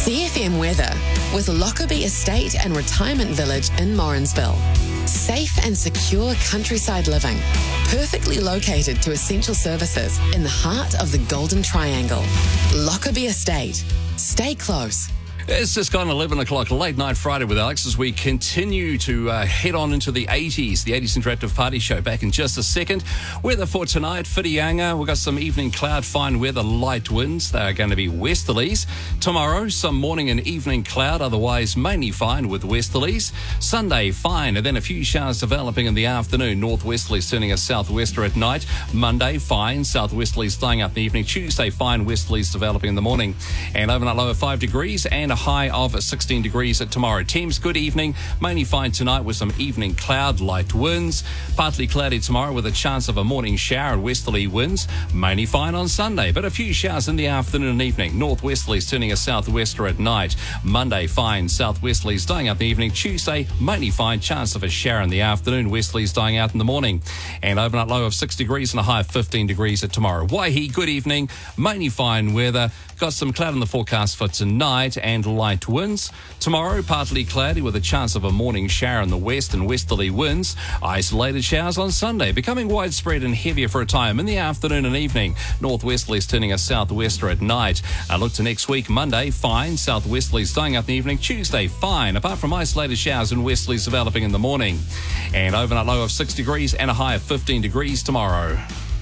CFM weather with Lockerbie Estate and Retirement Village in Morrinsville. Safe and secure countryside living, perfectly located to essential services in the heart of the Golden Triangle. Lockerbie Estate. Stay close. It's just gone 11 o'clock, late night Friday with Alex as we continue to head on into the 80s Interactive Party Show. Back in just a second. Weather for tonight, Whitianga. We've got some evening cloud, fine weather, light winds. They are going to be westerlies. Tomorrow, some morning and evening cloud, otherwise mainly fine with westerlies. Sunday, fine, and then a few showers developing in the afternoon. Northwesterlies turning a southwester at night. Monday, fine, southwesterlies dying up in the evening. Tuesday, fine, westerlies developing in the morning. And overnight low of 5 degrees and a high of 16 degrees at tomorrow. Teams, good evening. Mainly fine tonight with some evening cloud, light winds. Partly cloudy tomorrow with a chance of a morning shower and westerly winds. Mainly fine on Sunday, but a few showers in the afternoon and evening. Northwesterlies turning a southwester at night. Monday, fine. Southwesterlies dying out in the evening. Tuesday, mainly fine. Chance of a shower in the afternoon. Westerlies dying out in the morning. And overnight low of 6 degrees and a high of 15 degrees at tomorrow. Waihi, good evening. Mainly fine weather. Got some cloud in the forecast for tonight and light winds. Tomorrow, partly cloudy with a chance of a morning shower in the west and westerly winds. Isolated showers on Sunday, becoming widespread and heavier for a time in the afternoon and evening. Northwesterlies turning a southwester at night. Look to next week, Monday, fine. Southwesterlies dying up in the evening. Tuesday, fine, apart from isolated showers and westerlies developing in the morning. And overnight low of 6 degrees and a high of 15 degrees tomorrow.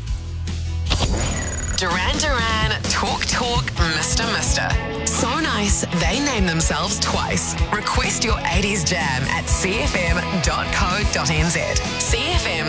Duran Duran, Talk, Mr. So nice, they name themselves twice. Request your 80s jam at cfm.co.nz. CFM